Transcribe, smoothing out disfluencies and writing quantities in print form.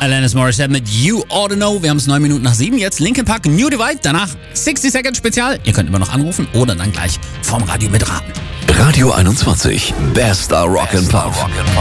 Alanis Morissette mit You Oughta Know. Wir haben es 9 Minuten nach 7. Jetzt Linkin Park, New Divide. Danach 60 Second Spezial. Ihr könnt immer noch anrufen oder dann gleich vorm Radio mitraten. Radio 21. Bester Rock'n'Pop.